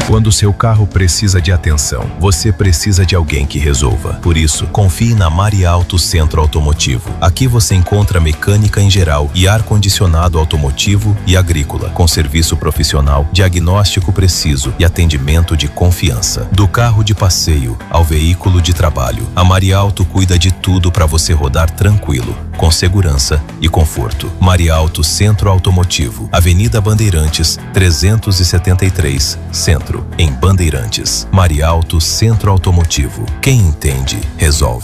Quando seu carro precisa de atenção, você precisa de alguém que resolva. Por isso, confie na Marialto Centro Automotivo. Aqui você encontra mecânica em geral e ar-condicionado automotivo e agrícola, com serviço profissional, diagnóstico preciso e atendimento de confiança. Do carro de passeio ao veículo de trabalho, a Marialto cuida de tudo para você rodar tranquilo, com segurança e conforto. Marialto Centro Automotivo, Avenida Bandeirantes, 373, Centro, em Bandeirantes. Marialto Centro Automotivo. Quem entende, resolve.